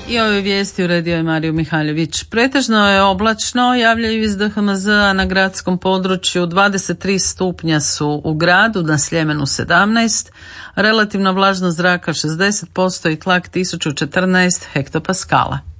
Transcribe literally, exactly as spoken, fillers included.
I ove vijesti uredio je Mario Mihajlović. Pretežno je oblačno, javljaju iz D H M Z-a na gradskom području. dvadeset tri stupnja su u gradu, na Sljemenu sedamnaest, relativna vlažnost zraka šezdeset posto i tlak tisuću četrnaest hektopaskala.